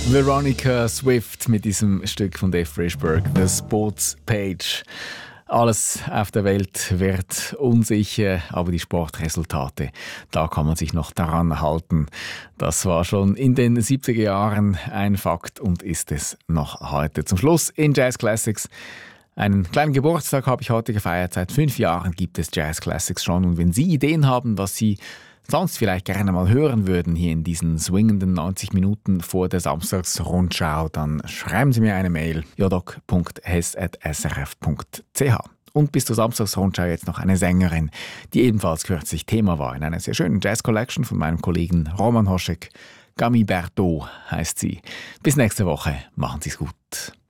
Veronica Swift mit diesem Stück von Dave Frishberg, The Sports Page. Alles auf der Welt wird unsicher, aber die Sportresultate, da kann man sich noch daran halten. Das war schon in den 70er Jahren ein Fakt und ist es noch heute. Zum Schluss in Jazz Classics. Einen kleinen Geburtstag habe ich heute gefeiert. Seit 5 Jahren gibt es Jazz Classics schon. Und wenn Sie Ideen haben, was Sie sonst vielleicht gerne mal hören würden hier in diesen swingenden 90 Minuten vor der Samstagsrundschau, dann schreiben Sie mir eine Mail jodoc.hess@srf.ch. Und bis zur Samstagsrundschau jetzt noch eine Sängerin, die ebenfalls kürzlich Thema war in einer sehr schönen Jazz-Collection von meinem Kollegen Roman Hoschek. Camille Berthaud heißt sie. Bis nächste Woche. Machen Sie es gut.